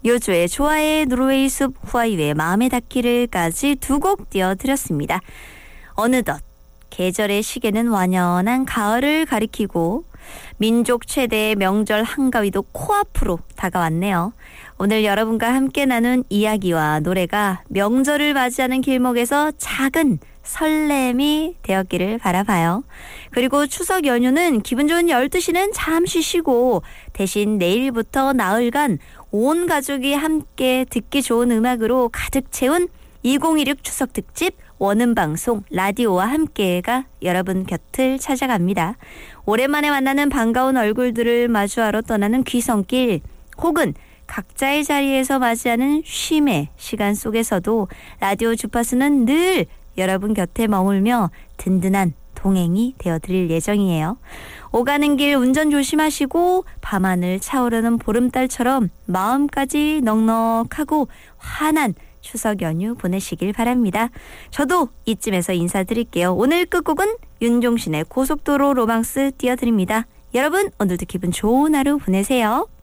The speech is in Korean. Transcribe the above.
요조의 좋아해, 노르웨이 숲, 후아이의 마음에 닿기를까지 두 곡 띄워드렸습니다. 어느덧 계절의 시계는 완연한 가을을 가리키고 민족 최대의 명절 한가위도 코앞으로 다가왔네요. 오늘 여러분과 함께 나눈 이야기와 노래가 명절을 맞이하는 길목에서 작은 설렘이 되었기를 바라봐요. 그리고 추석 연휴는 기분 좋은 12시는 잠시 쉬고 대신 내일부터 나흘간 온 가족이 함께 듣기 좋은 음악으로 가득 채운 2016 추석 특집 원음방송 라디오와 함께가 여러분 곁을 찾아갑니다. 오랜만에 만나는 반가운 얼굴들을 마주하러 떠나는 귀성길 혹은 각자의 자리에서 맞이하는 쉼의 시간 속에서도 라디오 주파수는 늘 여러분 곁에 머물며 든든한 동행이 되어드릴 예정이에요. 오가는 길 운전 조심하시고 밤하늘 차오르는 보름달처럼 마음까지 넉넉하고 환한 추석 연휴 보내시길 바랍니다. 저도 이쯤에서 인사드릴게요. 오늘 끝곡은 윤종신의 고속도로 로망스 띄워드립니다. 여러분 오늘도 기분 좋은 하루 보내세요.